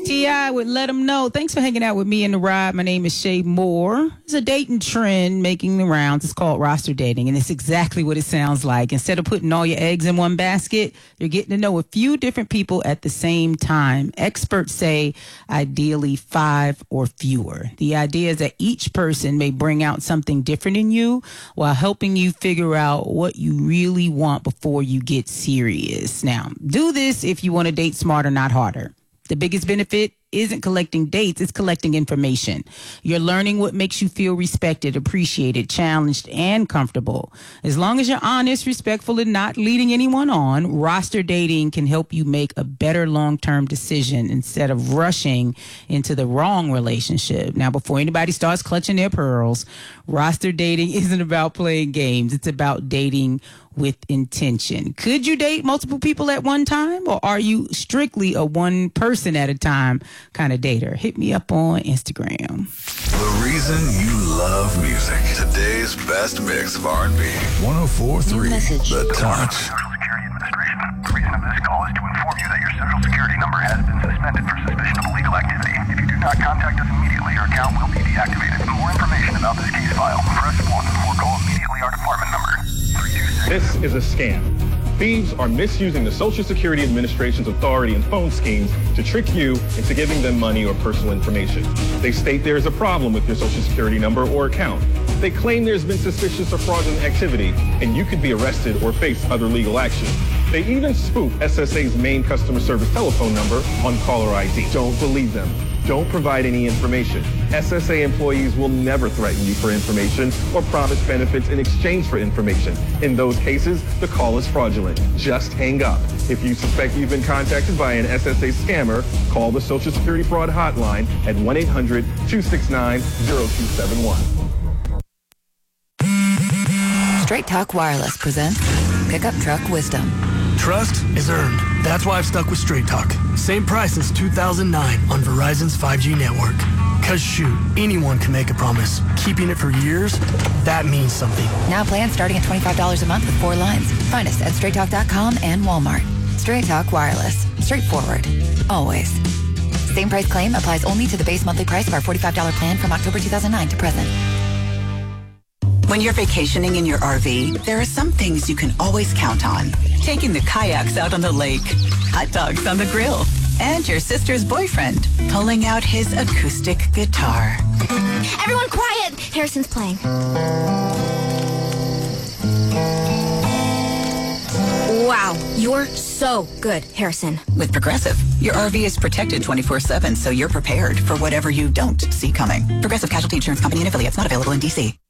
T.I. would let them know. Thanks for hanging out with me in the ride. My name is Shay Moore. There's a dating trend making the rounds. It's called roster dating, and it's exactly what it sounds like. Instead of putting all your eggs in one basket, you're getting to know a few different people at the same time. Experts say ideally 5 or fewer. The idea is that each person may bring out something different in you while helping you figure out what you really want before you get serious. Now, do this if you want to date smarter, not harder. The biggest benefit isn't collecting dates, it's collecting information. You're learning what makes you feel respected, appreciated, challenged, and comfortable. As long as you're honest, respectful, and not leading anyone on, roster dating can help you make a better long-term decision instead of rushing into the wrong relationship. Now, before anybody starts clutching their pearls, roster dating isn't about playing games. It's about dating with intention. Could you date multiple people at one time, or are you strictly a one person at a time kind of dater? Hit me up on Instagram. The reason you love music. Today's best mix of R&B. 104.3 The Touch. Social Security Administration. The reason of this call is to inform you that your Social Security number has been suspended for suspicion of illegal activity. If you do not contact us immediately, your account will be deactivated. For more information about this case file, press 1 or call immediately our department number. 326. This is a scam. Thieves are misusing the Social Security Administration's authority and phone schemes to trick you into giving them money or personal information. They state there is a problem with your Social Security number or account. They claim there's been suspicious or fraudulent activity, and you could be arrested or face other legal action. They even spoof SSA's main customer service telephone number on caller ID. Don't believe them. Don't provide any information. SSA employees will never threaten you for information or promise benefits in exchange for information. In those cases, the call is fraudulent. Just hang up. If you suspect you've been contacted by an SSA scammer, call the Social Security Fraud Hotline at 1-800-269-0271. Straight Talk Wireless presents Pickup Truck Wisdom. Trust is earned. That's why I've stuck with Straight Talk. Same price since 2009 on Verizon's 5G network. Cause shoot, anyone can make a promise. Keeping it for years, that means something. Now plans starting at $25 a month with 4 lines. Find us at straighttalk.com and Walmart. Straight Talk Wireless. Straightforward. Always. Same price claim applies only to the base monthly price of our $45 plan from October 2009 to present. When you're vacationing in your RV, there are some things you can always count on. Taking the kayaks out on the lake, hot dogs on the grill, and your sister's boyfriend pulling out his acoustic guitar. Everyone quiet! Harrison's playing. Wow, you're so good, Harrison. With Progressive, your RV is protected 24/7, so you're prepared for whatever you don't see coming. Progressive Casualty Insurance Company and affiliates, not available in D.C.